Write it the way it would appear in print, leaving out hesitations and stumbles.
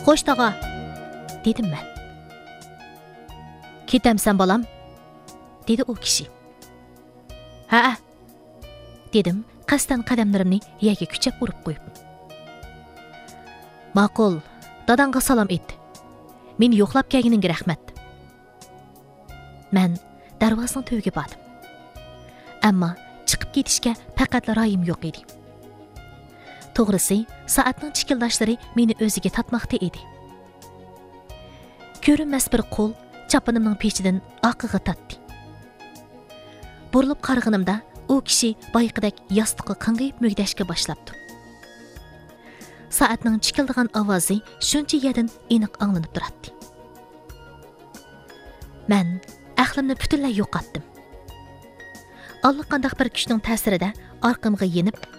Qo'sh tog'a, dedim men. Ketamsan bolam, dedi u kishi. Ha, dedim qasdan qadamlarimni yerga kuchab urib qo'yib. Ma'qul, dadangga salom et. Meni yo'qlab kelganingga rahmat. Men darvozaning töviga bordim. Ammo chiqib ketishga faqatla royim yo'q edi. To'g'risi, soatning chikildashlari meni o'ziga tatmoqda edi. Ko'rinmas bir qo'l chapanimning pechidan oqiga tatdi. Burilib qarag'animda u kishi boyqidek yostiqqa qing'iyib mugdashga boshlabdi. Soatning chikildigan ovozi shuncha yerdan aniq anglanib turardi. Men aqlimni butunlay yo'qotdim. Allaqanday bir kuchning ta'sirida orqamga yenib,